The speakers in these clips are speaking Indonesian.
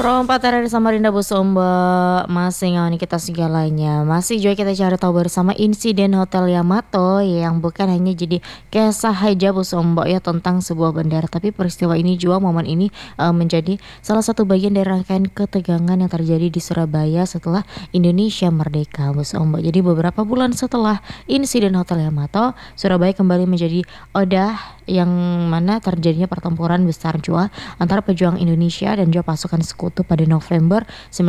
Perompak dari Samarinda Busomba masih ngawani kita segalanya. Masih juga kita cari tahu bersama insiden Hotel Yamato yang bukan hanya jadi kisah aja Busomba ya tentang sebuah bandara, tapi peristiwa ini juga momen ini menjadi salah satu bagian dari rangkaian ketegangan yang terjadi di Surabaya setelah Indonesia merdeka Busomba. Jadi beberapa bulan setelah insiden Hotel Yamato, Surabaya kembali menjadi odah yang mana terjadinya pertempuran besar juga antara pejuang Indonesia dan juga pasukan sekutu pada November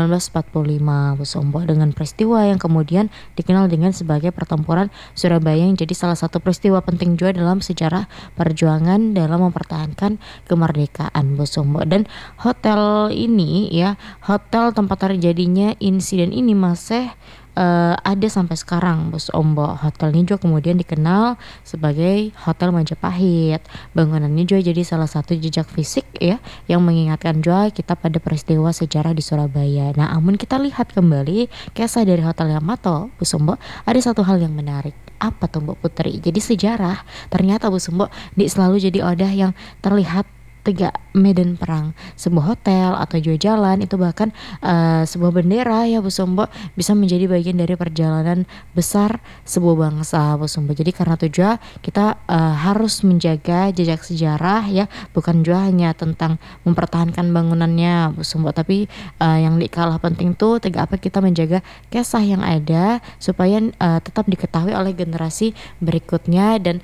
1945 Busombo, dengan peristiwa yang kemudian dikenal dengan sebagai pertempuran Surabaya yang jadi salah satu peristiwa penting juga dalam sejarah perjuangan dalam mempertahankan kemerdekaan Busombo. Dan hotel ini ya, hotel tempat terjadinya insiden ini masih ada sampai sekarang Bos Ombo. Hotel ini juga kemudian dikenal sebagai Hotel Majapahit. Bangunannya juga jadi salah satu jejak fisik ya yang mengingatkan juga kita pada peristiwa sejarah di Surabaya. Nah, namun kita lihat kembali kisah dari Hotel Yamato Bos Ombo, ada satu hal yang menarik. Apa tuh Mbak Putri? Jadi sejarah ternyata Bos Ombo selalu jadi odah yang terlihat tegak medan perang. Sebuah hotel atau juga jalan itu bahkan sebuah bendera ya Bu Sombo bisa menjadi bagian dari perjalanan besar sebuah bangsa Bu Sombo. Jadi karena itu juga kita harus menjaga jejak sejarah ya, bukan juga hanya tentang mempertahankan bangunannya Bu Sombo, tapi yang kalah penting tuh tegak apa kita menjaga kisah yang ada supaya tetap diketahui oleh generasi berikutnya dan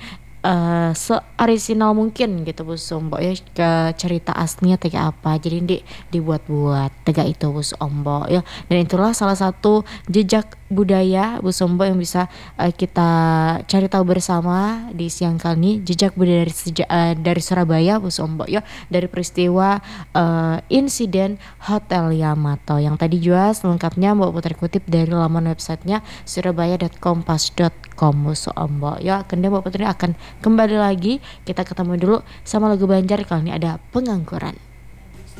seorisinal mungkin gitu Bu Sombo ya, ke cerita aslinya kayak apa, jadi dibuat-buat tegak itu Bu Sombo ya. Dan itulah salah satu jejak budaya Bu Sombo yang bisa kita cari tahu bersama di siang kali ini, jejak budaya dari Surabaya Bu Sombo ya, dari peristiwa insiden Hotel Yamato yang tadi juga selengkapnya Mbak Putri kutip dari laman websitenya surabaya.kompas.com Bu Sombo ya. Kemudian Mbak Putri akan kembali lagi, kita ketemu dulu sama lagu Banjar, kali ini ada Pengangguran.